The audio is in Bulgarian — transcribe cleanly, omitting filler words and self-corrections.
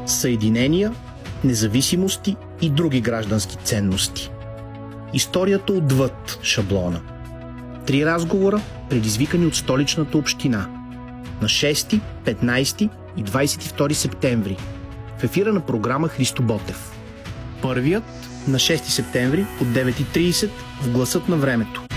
Съединения, независимости и други граждански ценности. Историята отвъд шаблона. 3 разговора, предизвикани от столичната община. На 6, 15 и 22 септември. В ефира на програма Христо Ботев. Първият на 6 септември от 9:30 в Гласът на времето.